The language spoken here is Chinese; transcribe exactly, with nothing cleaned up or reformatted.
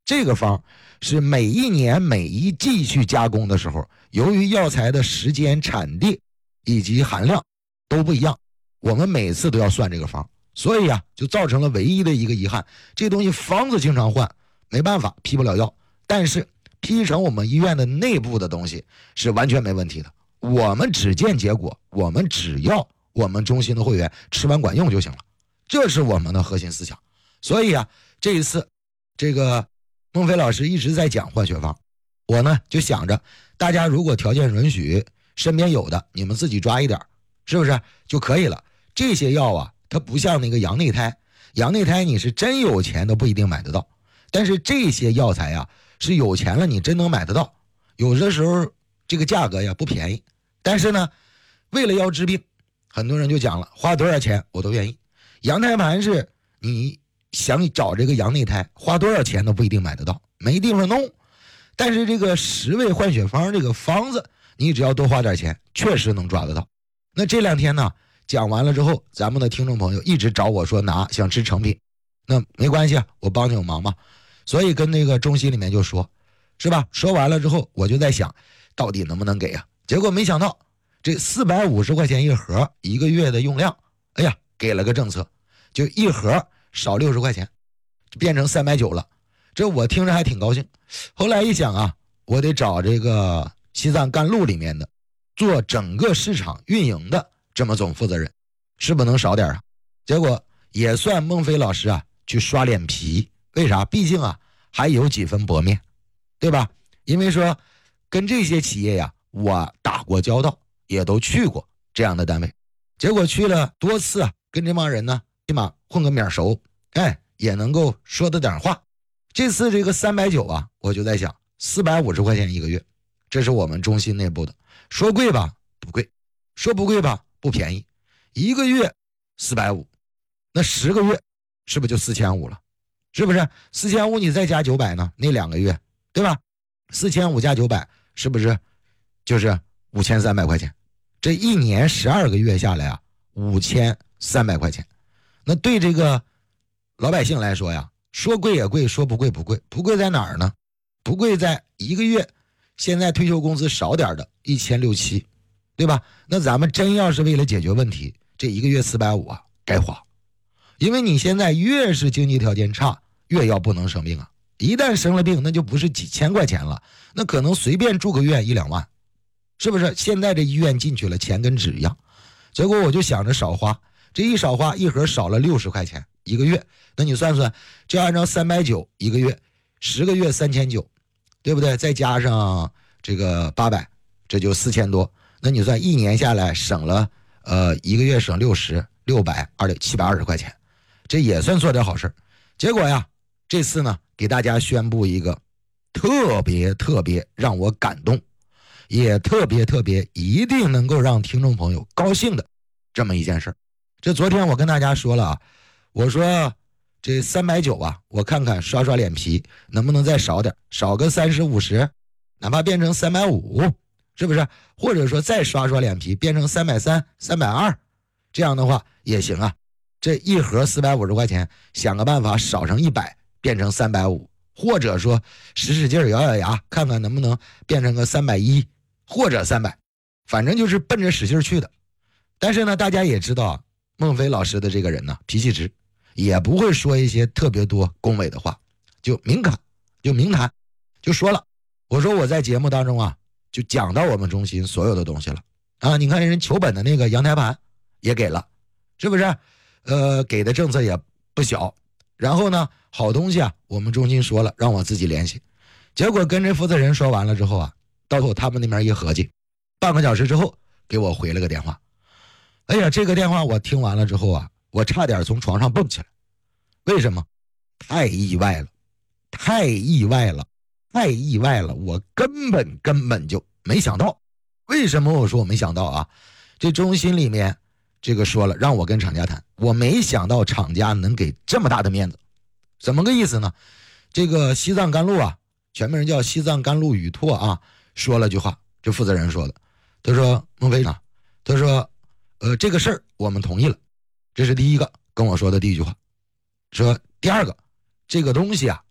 这个方是每一年每一季去加工的时候，由于药材的时间、产地以及含量都不一样，我们每次都要算这个方，所以啊，就造成了唯一的一个遗憾，这东西方子经常换，没办法批不了药，但是批成我们医院的内部的东西是完全没问题的，我们只见结果，我们只要我们中心的会员吃完管用就行了，这是我们的核心思想。所以啊，这一次这个孟非老师一直在讲换血方，我呢就想着大家如果条件允许，身边有的你们自己抓一点，是不是就可以了。这些药啊，它不像那个羊内胎，羊内胎你是真有钱都不一定买得到，但是这些药材啊是有钱了你真能买得到，有的时候这个价格呀不便宜，但是呢为了要治病，很多人就讲了花多少钱我都愿意。羊胎盘是你想找这个羊内胎花多少钱都不一定买得到，没地方弄，但是这个十味换血方这个方子你只要多花点钱确实能抓得到。那这两天呢讲完了之后，咱们的听众朋友一直找我说拿想吃成品，那没关系啊，我帮你有忙嘛，所以跟那个中心里面就说，是吧？说完了之后我就在想到底能不能给啊，结果没想到这四百五十块钱一盒一个月的用量，哎呀给了个政策，就一盒少六十块钱，变成三百九了，这我听着还挺高兴。后来一想啊，我得找这个西藏甘露里面的做整个市场运营的这么总负责人，是不能少点啊。结果也算孟非老师啊去刷脸皮，为啥？毕竟啊还有几分薄面，对吧？因为说跟这些企业呀我打过交道，也都去过这样的单位，结果去了多次啊，跟这帮人呢起码混个面熟，哎，也能够说得点话。这次这个三百九啊，我就在想四百五十块钱一个月，这是我们中心内部的，说贵吧不贵，说不贵吧不便宜，一个月四百五，那十个月是不是就四千五了？是不是四千五你再加九百呢？那两个月对吧？四千五加九百是不是就是五千三百块钱？这一年十二个月下来啊，五千三百块钱。那对这个老百姓来说呀，说贵也贵，说不贵不贵，不贵在哪儿呢？不贵在一个月现在退休工资少点的一千六七，对吧？那咱们真要是为了解决问题，这一个月四百五啊该花，因为你现在越是经济条件差，越要不能生病啊，一旦生了病那就不是几千块钱了，那可能随便住个院一两万，是不是？现在这医院进去了钱跟纸一样，结果我就想着少花，这一少花一盒少了六十块钱一个月，那你算算，就按照三百九一个月，十个月三千九，对不对？再加上这个八百，这就四千多。那你算一年下来省了，呃，一个月省六十，六百二七百二十块钱，这也算做点好事。结果呀，这次呢，给大家宣布一个特别特别让我感动，也特别特别一定能够让听众朋友高兴的这么一件事。这昨天我跟大家说了啊，我说这三百九啊，我看看刷刷脸皮能不能再少点，少个三十五十，哪怕变成三百五，是不是？或者说再刷刷脸皮变成三百三、三百二，这样的话也行啊。这一盒四百五十块钱，想个办法少成一百，变成三百五，或者说使使劲咬咬牙，看看能不能变成个三百一或者三百，反正就是奔着使劲去的。但是呢，大家也知道啊，孟非老师的这个人呢，脾气直，也不会说一些特别多恭维的话，就明侃，就明谈，就说了。我说我在节目当中啊，就讲到我们中心所有的东西了啊。你看人求本的那个阳台盘也给了，是不是？呃，给的政策也不小。然后呢，好东西啊，我们中心说了，让我自己联系。结果跟这负责人说完了之后啊，到后他们那边一合计，半个小时之后给我回了个电话。哎呀，这个电话我听完了之后啊，我差点从床上蹦起来。为什么？太意外了，太意外了，太意外了，我根本根本就没想到。为什么我说我没想到啊？这中心里面这个说了让我跟厂家谈，我没想到厂家能给这么大的面子。怎么个意思呢？这个西藏甘露啊，全名叫西藏甘露语拓啊，说了句话，这负责人说的，他说孟非啊，他说呃这个事儿我们同意了，这是第一个跟我说的第一句话。说第二个，这个东西啊